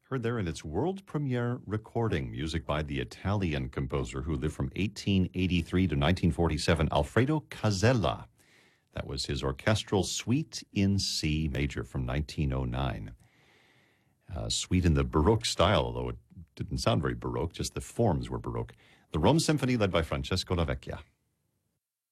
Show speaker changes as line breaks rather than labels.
Heard there in its world premiere recording, music by the Italian composer who lived from 1883 to 1947, Alfredo Casella. That was his orchestral Suite in C major from 1909. Suite in the Baroque style, although it didn't sound very Baroque, just the forms were Baroque. The Rome Symphony led by Francesco Lavecchia.